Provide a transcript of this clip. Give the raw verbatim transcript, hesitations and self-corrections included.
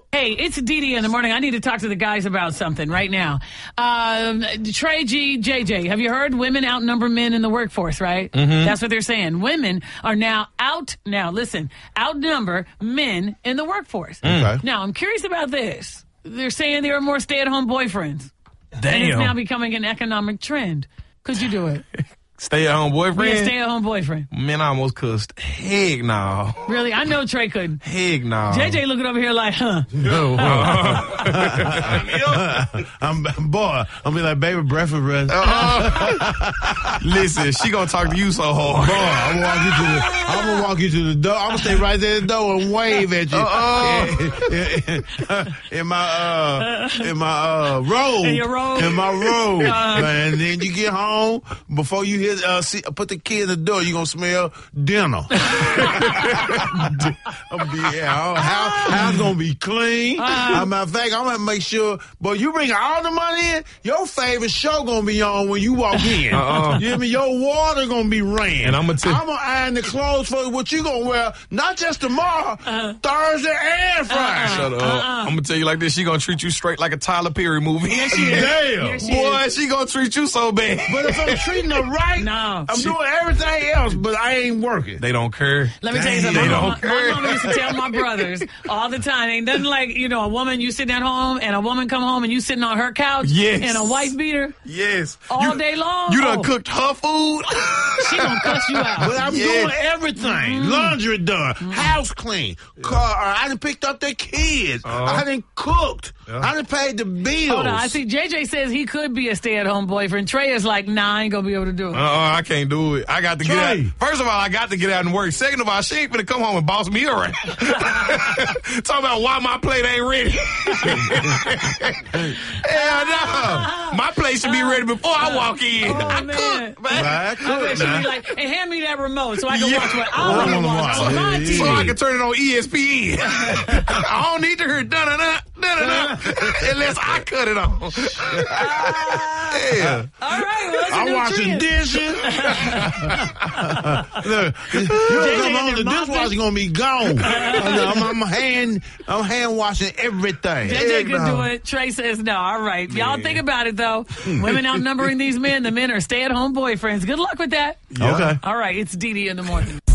Hey, it's Dee Dee in the morning. I need to talk to the guys about something right now. Um, Trey G, J J, have you heard women outnumber men in the workforce, right? Mm-hmm. That's what they're saying. Women are now out, now listen, outnumber men in the workforce. Okay. Now, I'm curious about this. They're saying there are more stay-at-home boyfriends. Damn. And it's now becoming an economic trend. Could you do it? Stay-at-home boyfriend? Yeah, stay-at-home boyfriend. Man, I almost cussed. Heck no. Really? I know Trey couldn't. Heck no. J J looking over here like, huh? No. I'm boy. I'm be like, baby, breakfast, breath. Uh-uh. Listen, she gonna talk to you so hard. Boy, I'm gonna walk you to the. I'm gonna walk you to the door. I'm gonna stay right there at the door and wave at you. Uh-uh. in, in my uh, in my uh robe. In your robe. In my robe. Uh, Man, and then you get home before you hit uh, see, put the kid in the door. You gonna smell dinner. I'm be, yeah, house, house gonna be clean. Uh, As a matter of fact, I'm gonna make sure. But you bring all the money in. Your favorite show gonna be on when you walk in. Uh-uh. You hear me? Your water gonna be ran. And I'm gonna tell- I'm gonna iron the clothes for what you gonna wear. Not just tomorrow, Uh-huh. Thursday and Friday. Shut up. Uh-uh. I'm gonna tell you like this. She gonna treat you straight like a Tyler Perry movie. Yes, she is. Damn. Yes, she Boy, is. she gonna treat you so bad. But if I'm treating her right, No. I'm doing everything else, but I ain't working. They don't care. Let me tell you Dang, something. they My, don't mama, my mama used to tell my brothers all the time. Ain't nothing like, you know, a woman, you sitting at home and a woman come home and you sitting on her couch Yes. in a white beater Yes. all you, day long. You done Oh, cooked her food? She gonna cuss you out. But I'm Yes. doing everything. Laundry done. House clean. Car, I done picked up the kids. I done cooked. I done paid the bills. Hold on. I see J J says he could be a stay-at-home boyfriend. Trey is like, nah, I ain't gonna be able to do it. Uh-uh, I can't do it. I got to get Trey. out. First of all, I got to get out and work. Second of all, she ain't finna come home and boss me around. Talk about why my plate ain't ready. Hell no. My plate should be ready before I walk in. Oh, I man. cook, man. I I cook bet she'd now. be like, and hand me that remote so I can Yeah. watch what I I want to wanna watch watch. on my Yeah, T V. So I can turn it on E S P N. I don't need to hear da-da-da, da-da-da, unless I cut it on. Yeah. All right, well, that's a I'm new washing trend. dishes. Look, you don't come home, the dishwasher gonna be gone. I'm, I'm hand, I'm hand washing everything. J J could do it. Trey says no. All right. Y'all think about it, though. Women outnumbering these men. The men are stay-at-home boyfriends. Good luck with that. Okay. All right. It's Dee Dee in the morning.